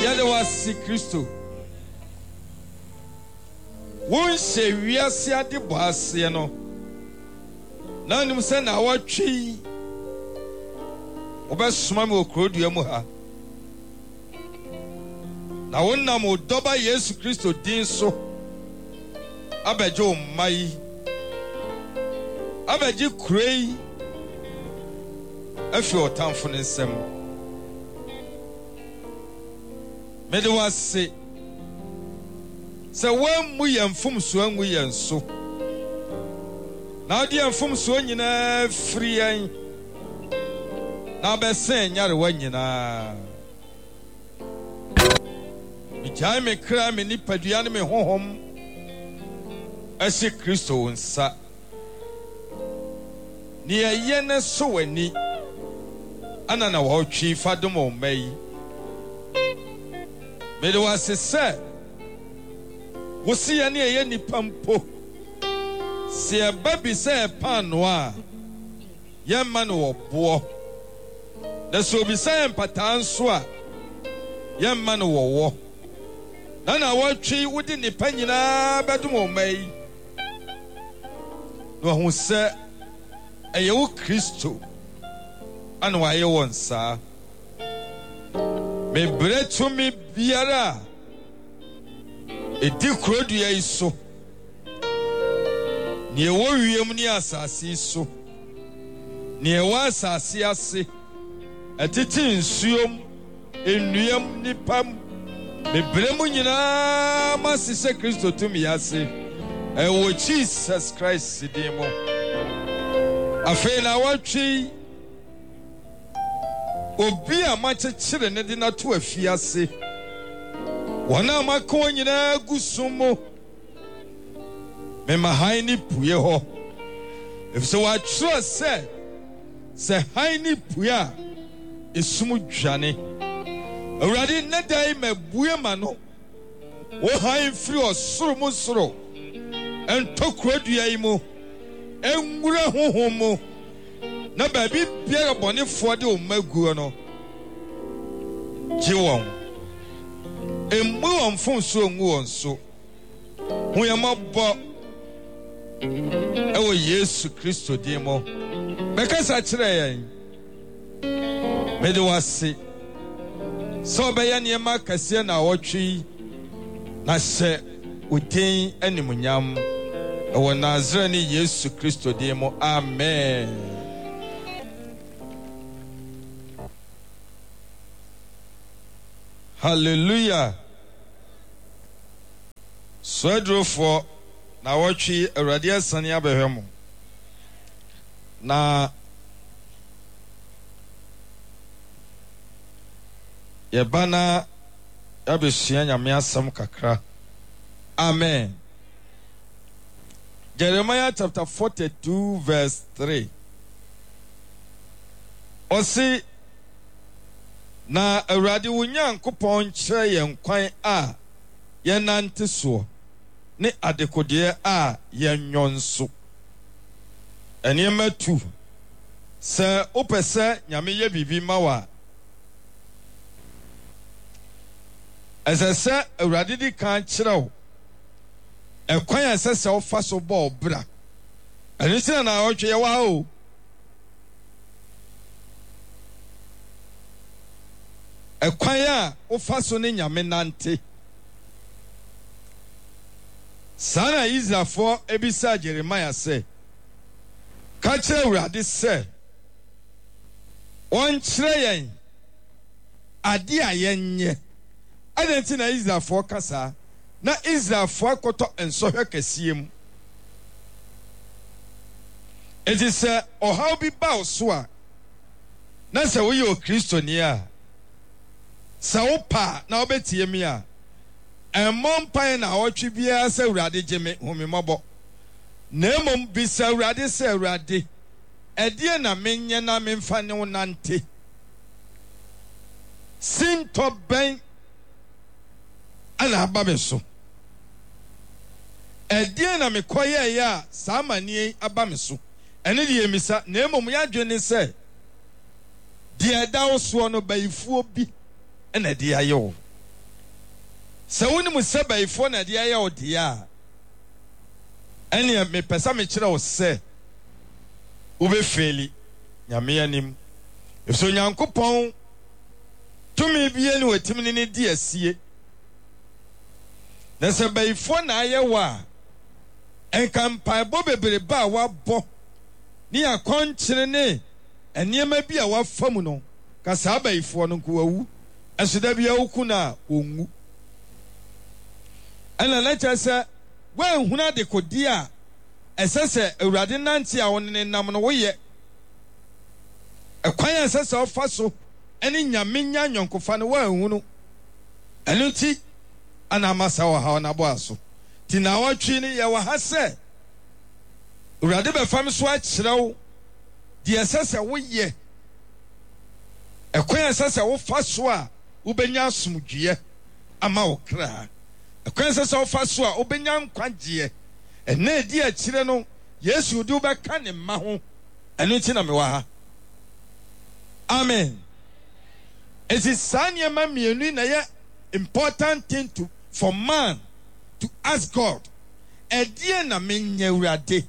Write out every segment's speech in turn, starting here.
Yede wasi Kristo. Won se wiase ade boase no. Na nim se na watwi. Obesuma me okrodua mu ha. Na wonna mo doba Yesu Kristo din so. Abejo mai. Abeji kurei. Afi otamfo nsem. Mede wase. Se wan mu yemfum so anwu yenso. Na odi yemfum so nyina firi yan. Na besen nyare wanyina. Mi jai me kra me ni padua ne me honhom. Esi Kristo nsa. Ni ayene so wani. Ana na wo twi fadom o mai. Me do asese. Wo si ya ne ye nipa mpo. Se baby se pano a. Ye man wo bo. Na so bi se mpata nso a. Ye man wo wo. Na wo twi wodi nipa nyina bedom o mai. No hu se eye wo Kristo ana wa ye wonsa me bretu mi biara edi krodua iso ni e wo wiem ni asase iso ni e wa asase ase etiti nsuom enuam nipam me bremu nyina masise Kristo tumi ase e wo Jesus Christ sidimo afei na watwi obi a machechire ne de na to afiase wana mako nyina gusumo me mahai ni puye ho efso wa tro se hai ni puya esum dwane awurade ne dai mabuye ma no wo hai firi osoro mu soro entokro dua yi mu enwura honhom na baby biara bonefo de o maguo no jiwon emu won fonso ngu won so hu ya mabo ewo Yesu Kristo di mo mekasa kire yan mede wase so be ya ne ma kase na wotwi na se udin animunyam ewo Nazarene Yesu Kristo di mo amen. Hallelujah. Swedro for na watchi awurade asane abehwemo. Na yebana abesua nyame asam kakra. Amen. Jeremiah chapter 42 verse 3. Osi na awurade wonyankopon kyerɛ yɛn kwan a yɛnante so ne adekode a yɛnwonso enema tu sɛ opɛsɛ nyame yɛ bibi ma wa ɛsɛ sɛ awurade di kan kyerɛ wo ɛkwan ɛsɛ sɛ wofa so bɔ obra ɛno sɛ na ɔtwe yɛ wa o ekwan a ofa so ne nyame nante sana Israelfo ebisa Jeremiah se ka kire urade se on kire yen ade a yenye adenti na Israelfo kasa na Israelfo akoto ensohwe kasiem eti se ohaw bi ba so a na se wo ye o Kristoni a Saopa na obetie mi a emmompan na otwe bia se urade geme homemabo na emom bi se urade se urade edie na menye na memfa ne wonante sinto ben ana ababe so edie na mekoye ya samanie abame so ene de yemisa na emom ya dwene se de dawo so no bayifuo bi ene de ayo sɛ woni mu sɛ bayifo na de ayɛ odia ɛne me pesa me kyerɛ wo sɛ wobɛfeli nyame anim efso nyankopɔn tumi bie ne watimi ne di asie na sɛ bayifo na ayɛ wa enkampa bo bebre ba wabɔ ni akɔnkyere ne enema bi a wafamu no ka saa bayifo no ko wawu ɛsoda bia woku na ongu ɛna na kyerɛ sɛ wanhuna de kodi a ɛsɛ sɛ awurade nante a wonene nam no woyɛ ɛkwan ɛsɛ sɛ ɔfa so ɛne nyame nya nyɔnkofa no wanhunu ɛno nti ana amasa wɔ ha na boa so ti na wɔtwe ne yɛ wɔ ha sɛ awurade bɛfam so akyerɛ wo deɛ ɛsɛ sɛ woyɛ ɛkwan ɛsɛ sɛ wofa so a wobɛnya asomdwoeɛ ama wo kra ɛkwan ɛsɛ sɛ wofa so a wobɛnya nkwagyeɛ ɛna edi akyire no yesu de wobɛka ne mma ho ɛno nti na mewɔ ha amen. It is sanyama mienu na yɛ important thing for man to ask God ɛdeɛ na menyɛ awurade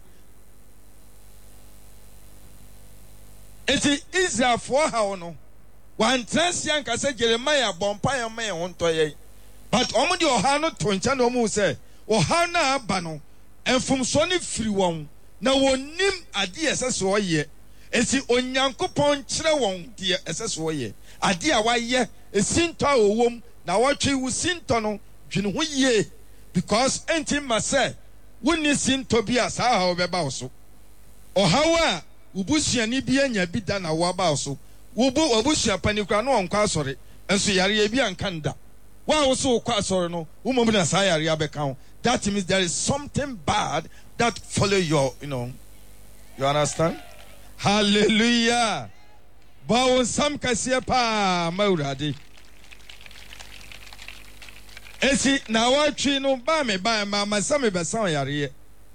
eti Israel for ha no wan transian ka sɛ Jeremiah bompa yɛ ma yɛ ho ntɔ yɛ but ɔmo de ɔha no to nkyɛn na ɔmo sɛ ɔha na aba no ɛmfomso ne firi wɔn na wɔnim adeɛ ɛsɛ sɛ ɔyɛ eti onyankopɔn kyerɛ wɔn deɛ ɛsɛ sɛ ɔyɛ ade a wayɛ esintɔ a owom na wɔtwe wo sintɔ no dwene ho yie because enti ma sɛ wonni sintɔ bi a saa ha wɔbɛba wo so ɔhaw a ubusuani bi anya bi da na wɔaba wo so wobusua panikura no ɔnkɔ asɔre nso yare bi anka nda wa wo so kɔ asɔre no wo mom na saa yare abɛka ho that means there is something bad that follow your you understand hallelujah bawo sam kasiɛ pa mawurade esi na watwi no ba me ma sam be san yare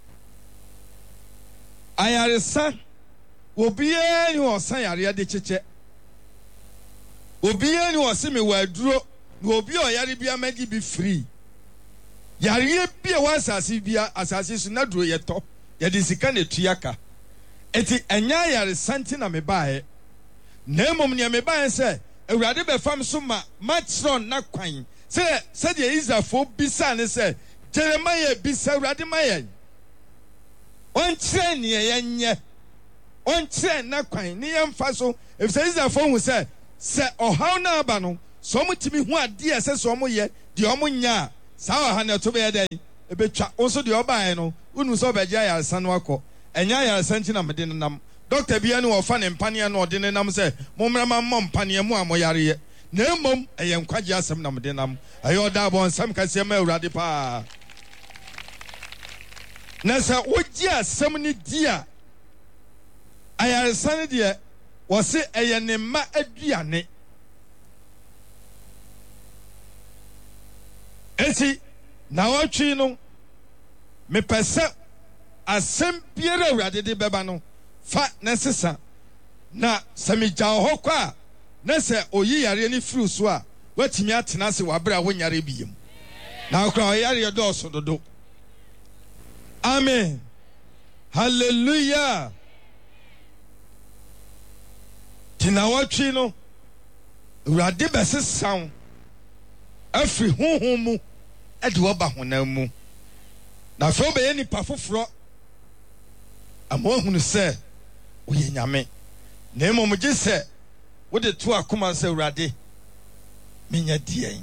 ayaresa obiye ni osan yare de kyekye obiye ni osime waduro na obi oyare bia magi bi free yare bia wasase bia asase so na duro yeto ye de sika na tuaka eti enya yare santi na me baae na emom ne me baae se awurade be fam so ma matron na kwan se de Israelfo bisa ne se Jeremiah bisa awurade maye on kyerɛ ne yɛnyɛ on kyerɛ na kwan ne yɛmfa so efisɛ Israelfo hu sɛ ɔhaw na aba no so mutimi hu ade ɛsɛ so mo yɛ de ɔmo nya saa ɔha na to bɛyɛ dɛn ebetwa onso de ɔbaae no unu so bɛgye ayaresa no akɔ ɛnya ayaresa nti na mede ne nam doctor bia ne wɔfa ne mpane na ɔde ne nam sɛ mommra ma mmɔ mpane mu a mo yareyɛ na mmom ɛyɛ nkwagye asɛm na mede nam ɛyɛ ɔda abɔ nsɛm kɛseɛ ma awurade paa na sɛ wogye asɛm ne di a ayaresa ne deɛ wɔse ɛyɛ ne mma aduane eti na wɔtwe no mepɛ sɛ asɛm biara awurade de bɛba no fa ne sesa na sɛ megya hɔ kɔ a na sɛ oyi yare ne firi so a watumi atena ase wabere a wonyare biem na okra oyare dɔɔso dodo amen hallelujah tinawatwi no awurade bɛsesaw afiri honhom mu ɛde wɔba honam mu na afei wobɛyɛ nipa foforɔ ama woahunu sɛ woyɛ nyame na mmom gye sɛ wode to akoma sɛ awurade menya diɛn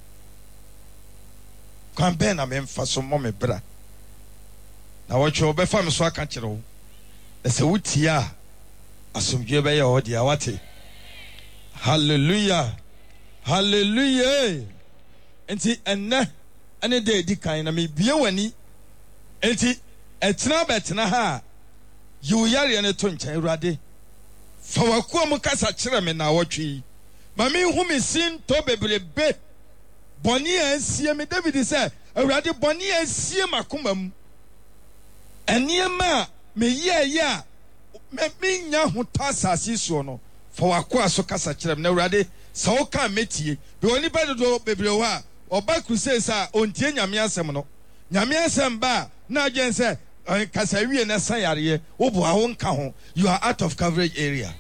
kwan bɛn na memfa so mmɔ me bra na wɔtwe wɔbɛfa me so aka kyerɛ wo na sɛ wotie a asomdwe bɛyɛ hɔ deɛ wate hallelujah hallelujah enti ɛnɛ ɛne da edi kan na mebie w'ani enti ɛtena bɛtena ha yiwo yare ne to nkyɛn awurade fa wakoa mu kasa kyerɛ me na wɔtwe ma menhu me sintɔ bebrebe bɔne a asie me David sɛ awurade bɔne a asie makoma mu ɛnneɛma a meyɛɛyɛ a menya ho tɔ asase soɔ no fa wakoa so kasa kyerɛ me na awurade sɛ woka metie bi wɔ nipa dodo bebree hɔ a oba crusade sa ontie nyame asem no nyame asem ba na agen say kasawie na sayare obo a won ka ho you are out of coverage area.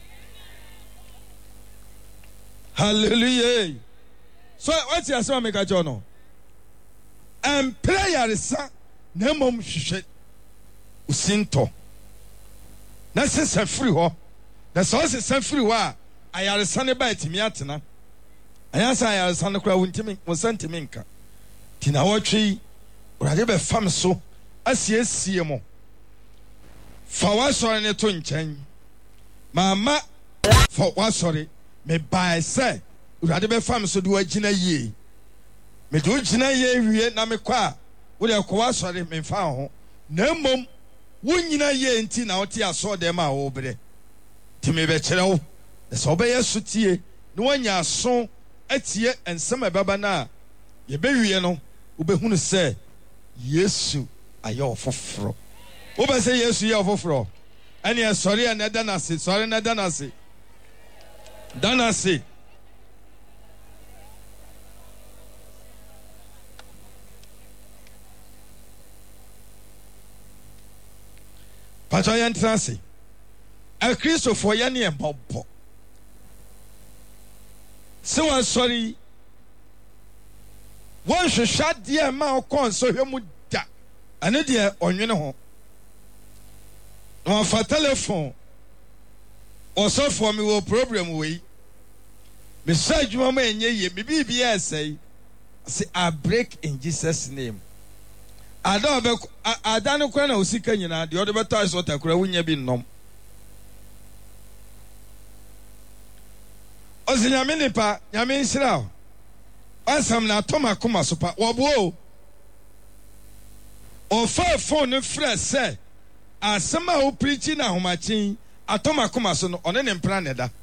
Hallelujah. So what's your son make a journal? And prayer is na mom hwehwe usinto na sesa free ho na so sesa free ho a ayaresa ne ba etimi atena ayansa ayaresa ne kura wontimi wonsantimi nka tina wotwe urade be fam so asiesie mo fa wasore ne to nkyɛn mama fa wasore me bai say urade be fam so de wagina yie me do gina yie wie na me kwa wo de kwa wasore me fa ho na mom wonyina ye nti na wote aso dem a wo bre ti me be kire wo so be yesutie no wanya aso atie ensem ababa na ye be wie no wo be hunu se Yesu aye ofoforo wo be se Yesu ye ofoforo ani esori na danase sori na danase Pato yantrase a Christopher yani e bobo se wan sorry wan hwehwa de ma okon so hwemu da ane de onwene ho no fa telephone also for me wo problem we me say djuma ma enye ye bibi ya say I break in Jesus name. Adano kwa na usika nyina de ode beto iso takura wunya bi nnom ozinyame nipa nyame nsira ansam na toma kuma sopa wobo o fa phone fresh say asema o preach na homachin atoma kuma so no one ne mpra ne da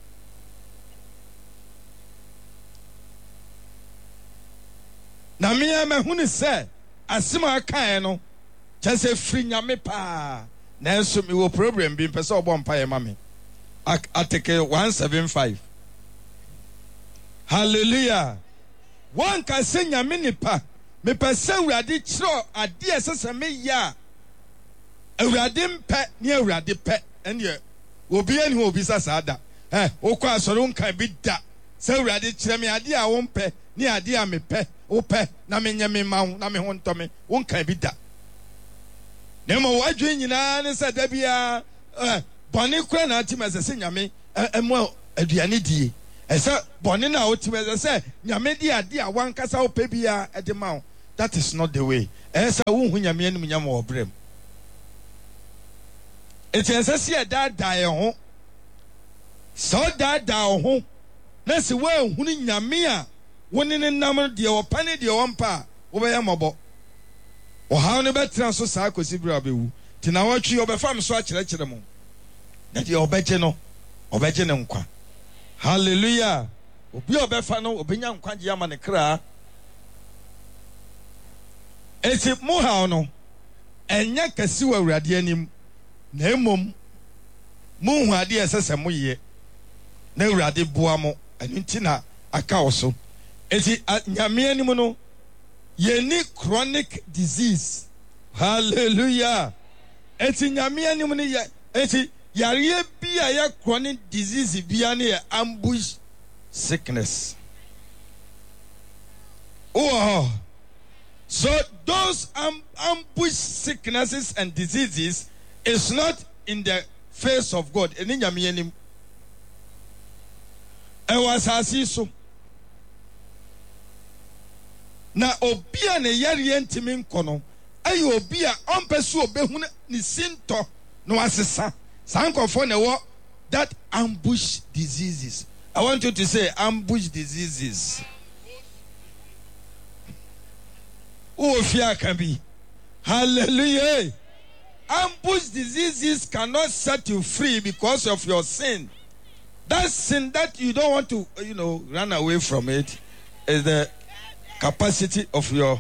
na me ma hunu say asima kan no chese free nyame pa na enso mi wo problem bi mpese obo mpa ye ma me ateke 175 hallelujah one can say nyame nipa me pese urade kiro ade esese me ya urade mpe ne urade pe ene obi ani obi sasada okwa asoro nkan bi da se urade kire me ade a wo mpe ne ade a me pe ope na me nyame mawo na me ho ntome won kan bi da na mo wadwe nyina ne se da bia bone kura na atimese se nyame emo aduane die ese bone na otimese se nyame di ade a wankasa ope bia ede mawo. That is not the way. Ese wo hu nyame anim nyame obrem eti ese se da ye ho so da ho na se wo hu nyame a woni ne nam de o pane de o mpa wo be yamobo o ha ne betra so sa akosi bra bewu ti na watwi obefam so akire mo na de obeje no obeje ne nkwa. Hallelujah. Obi obefa no obenya nkwa je ama ne kra eti mu ha no enya kasi wa awurade anim na emom mu hu ade esese mo ye na awurade boa mo anunti na aka oso eti nyame anim no yeni chronic disease. Hallelujah. Eti nyame anim no ye eti yare bia ya chronic disease bia na ambush sickness. Oh, so those ambush sicknesses and diseases is not in the face of God. Eni nyame anim was asiso na obia ne yare ntimi nkono ayo obia ompesu obehu ni sinto no asesa sankofo ne wo that ambush diseases. I want you to say ambush diseases. Oh, fear can be. Hallelujah. Ambush diseases cannot set you free because of your sin. That sin that you don't want to, run away from it is the capacity of your.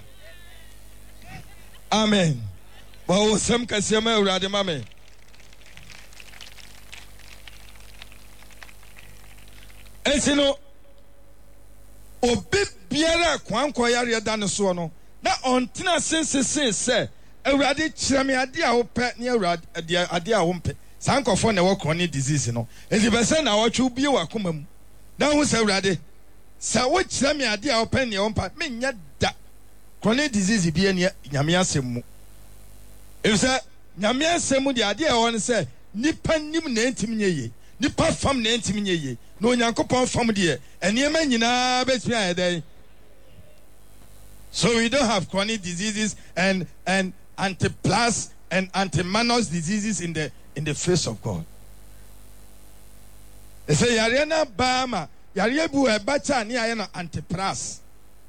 Amen. But some can say, "Amen." And you know, obi biara kwanko yare da ne so no na ontena sensese se awurade kyerɛ me ade a wopɛ ne awurade ade a wompɛ sankofo na wɔ chronic disease no enti bɛsɛ na wɔtwe bie wakoma mu na hu sɛ awurade sɛ wo kyerɛ me ade a wopɛ ne wompa menyɛ da chronic disease bie ne nyame asɛm mu efisɛ nyame asɛm mu de ade a wɔn sɛ nipa nim na entim nye ye nipa fam na entim nye ye na onyankopɔn fam de enema nyinaa betumi ayɛdɛn. So we don't have chronic diseases and anti-plus and anti-manus diseases in the face of God. They say yare na bama yare bu ebacha ni aye na anti-plus.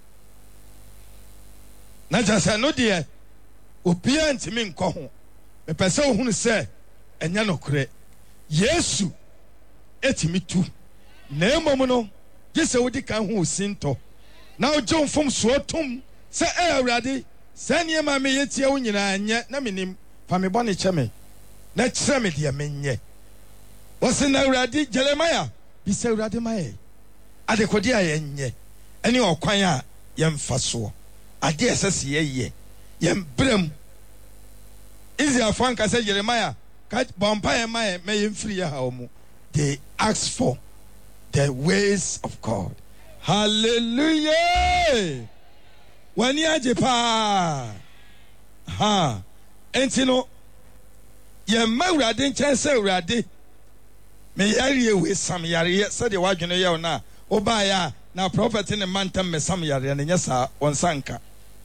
Na jasa no de obia ntimi nkɔ ho. Me pese ohunu se enya no kure. Yesu etimi tu. Na emom no gese wodi kan ho osinto. Na ojo mfom so otum se awurade se ne ma me yetie wo nyina anye na menim fa me bone kyeme na kyerɛ me de menye wɔse na awurade Jeremiah bi se awurade maye adekodi a yenye ene okwan a yemfa so ade esese yeye yembrem Israel fanka se Jeremiah ka bompa ye maye me yemfiri ya ha omu. They ask for the ways of God. Hallelujah. Wani aje pa ha enti no ye ma urade nchen se urade me yare we sam yare se de wadwene ye na oba ya na prophet ne mantam me sam yare ne nyesa onsanka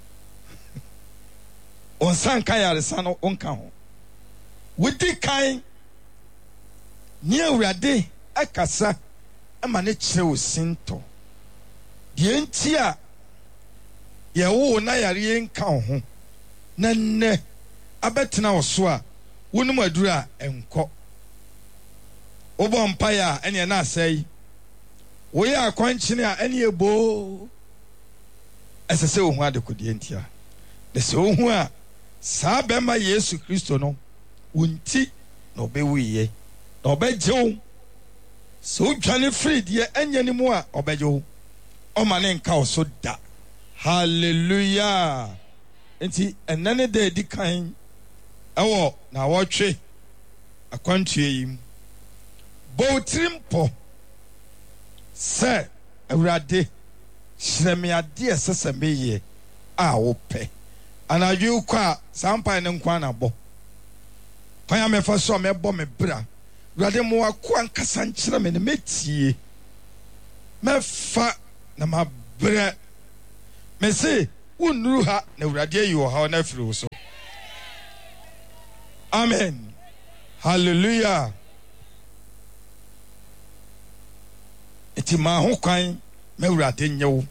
yare sano onka ho wudi kan ni urade akasa ama ne kire osinto de enti a ye wo na yare nka ho na nne abetena oso a wonum aduru a enko obo mpaya ene na asai wo ya akwankyene a ene ebo esese wo hu adekodi entia de se wo hu a saa bema Yesu Kristo no wonti na obewiye na obejew so dwane free de enye ni mu a obejew o ma ne nka oso da. Hallelujah. Enti enane de di kan ewo na wotwe akwantue yim botrimpo se awurade hyereme ade esese meye a wope anadwe kwa sampa ne nkwa na bo kwanya mefa so mebo me bra awurade mo akwa nkasa nkyere me ne metie mefa na mabra me say unuru ha na awurade yi wo ha na afiri so. Amen. Hallelujah. Eti ma ho kwan me awurade nyewo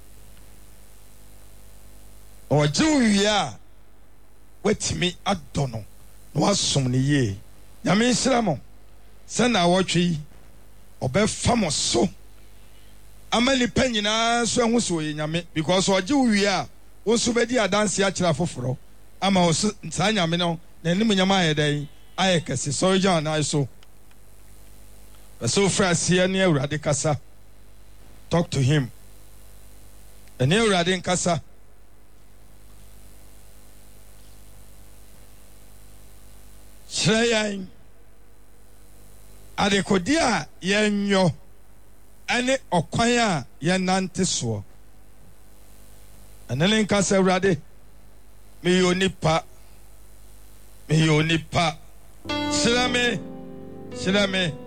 ojewu wi a wetimi adono na wasom ne ye nyame nsiramo se na wotwe obefa mo so amani panyina so hu so ye nyame because ojewu wi a wo so bedi adanse a kira foforo ama wo sa nyame no na nim nyama ayedai ayekase so jan na so frasia ne awurade kasa. Talk to him. Ene awurade nkasa. Shreyan adekodi a yenyo ane okwan a yenante so. Ene nkasa awurade me yonipa Shirame